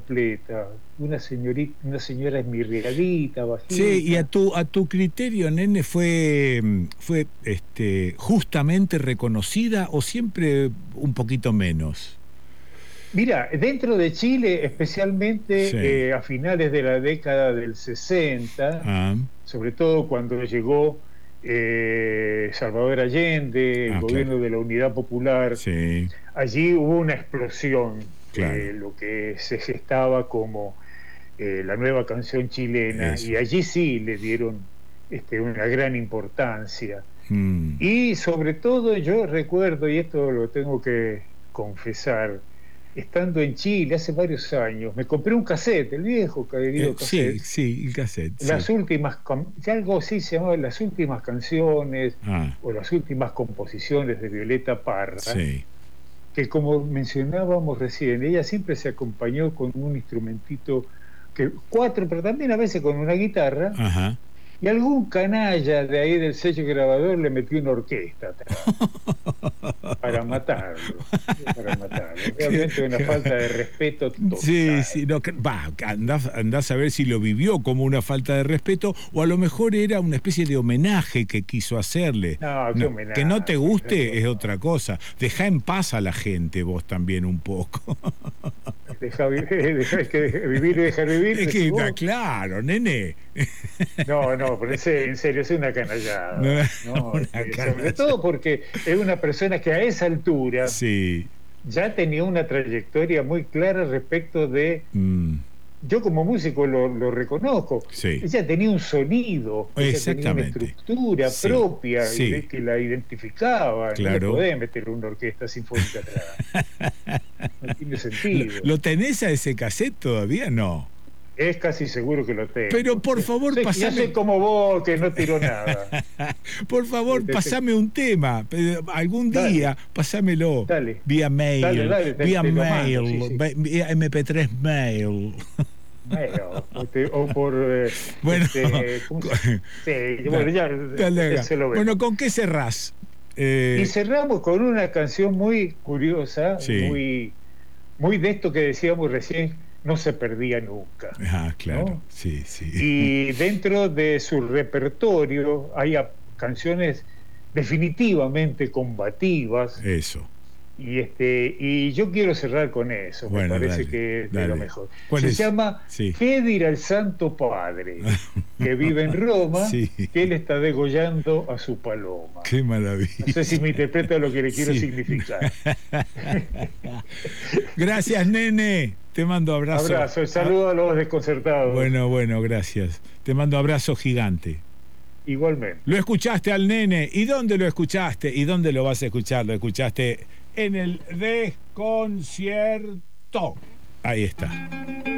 completa, una señora esmirriadita, bajita. Sí, y a tu criterio, nene, fue justamente reconocida o siempre un poquito menos. Mira, dentro de Chile, especialmente Sí. a finales de la década del 60, Ah, sobre todo cuando llegó Salvador Allende, el claro. gobierno de la Unidad Popular, Sí, allí hubo una explosión claro. de lo que se gestaba como la nueva canción chilena, y Eso. allí sí le dieron una gran importancia. Mm. Y sobre todo yo recuerdo, y esto lo tengo que confesar, estando en Chile hace varios años, me compré un cassette, el viejo querido Sí, cassette, sí, el cassette, sí. las últimas, ya algo así se llamaba, las últimas canciones Ah, o las últimas composiciones de Violeta Parra, sí. que como mencionábamos recién, ella siempre se acompañó con un instrumentito, cuatro, pero también a veces con una guitarra, Ajá. y algún canalla de ahí del sello grabador le metió una orquesta atrás para matarlo. Realmente una falta de respeto Sí, total. sí, no, andás a ver si lo vivió como una falta de respeto o a lo mejor era una especie de homenaje que quiso hacerle. No, qué No, que no te homenaje, guste es otra cosa. Deja en paz a la gente vos también un poco. deja vivir y dejar vivir, Es que decís está vos. claro, nene. No, no, pero en serio, es una No, canallada, ¿no? una Sobre canalla. todo porque es una persona que a esa altura Sí. ya tenía una trayectoria muy clara respecto de, Mm, yo como músico lo reconozco, sí. ella tenía un sonido, ella tenía una Exactamente. estructura Sí. propia Sí. que la identificaba, no le Claro. podés meter una orquesta sinfónica atrás, no tiene ¿Lo, sentido. lo tenés a ese cassette todavía? No. Es casi seguro que lo Pero tengo. por favor, Yo soy pasame. como vos, que no tiró nada. Por favor, pasame un tema. Algún Dale, día, pasámelo. dale, Vía dale, mail, dale, vía te lo mando, sí, mail, sí. vía MP3 mail. Bueno, o por, Bueno, ¿cómo se? Sí, bueno, dale, ya, dale acá. eso lo Bueno, vemos. ¿con qué cerrás? Y cerramos con una canción muy curiosa, Sí. muy de esto que decíamos recién, no se perdía nunca, Ah, claro. ¿no? Sí, sí. Y dentro de su repertorio hay canciones definitivamente combativas, Eso. y yo quiero cerrar con eso, me Bueno, parece dale, que es de lo dale. mejor. ¿Cuál Se es? llama Sí. ¿Qué dirá el Santo Padre, que vive en Roma, Sí. que él está degollando a su paloma? Qué No sé si maravilla. me interpreta lo que le quiero Sí. significar. Gracias, nene. Te mando abrazo. Abrazo, saludo a los desconcertados. Bueno, bueno, gracias. Te mando abrazo gigante. Igualmente. Lo escuchaste al nene. ¿Y dónde lo escuchaste? ¿Y dónde lo vas a escuchar? Lo escuchaste en el desconcierto. Ahí está.